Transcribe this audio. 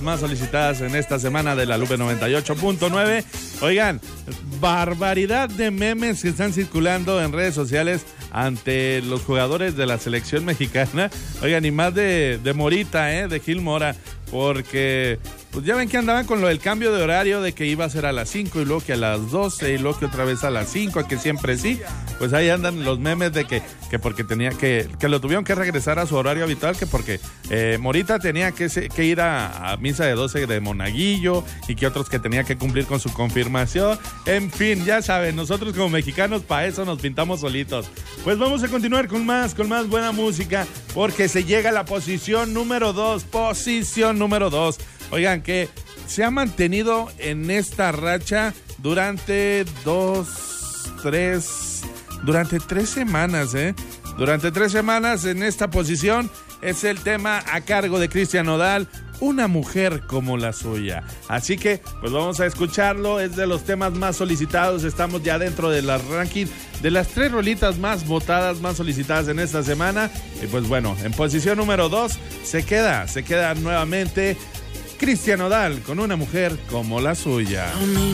más solicitadas en esta semana de la Lupe 98.9. Oigan, barbaridad de memes que están circulando en redes sociales ante los jugadores de la selección mexicana. Oigan, y más de Morita, de Gil Mora, porque pues ya ven que andaban con lo del cambio de horario, de que iba a ser a las 5 y luego que a las 12 y luego que otra vez a las 5, que siempre sí. Pues ahí andan los memes de que porque tenía que lo tuvieron que regresar a su horario habitual, que porque Morita tenía que ir a misa de 12 de Monaguillo y que otros que tenía que cumplir con su confirmación. En fin, ya saben, nosotros como mexicanos para eso nos pintamos solitos. Pues vamos a continuar con más buena música, porque se llega a la posición número 2. Oigan, que se ha mantenido en esta racha durante 3 semanas, Durante 3 semanas en esta posición es el tema a cargo de Cristian Nodal, Una mujer como la suya. Así que, pues vamos a escucharlo, es de los temas más solicitados, estamos ya dentro de la ranking de las 3 rolitas más votadas, más solicitadas en esta semana. Y pues bueno, en posición número 2 se queda nuevamente Cristian Nodal con Una mujer como la suya.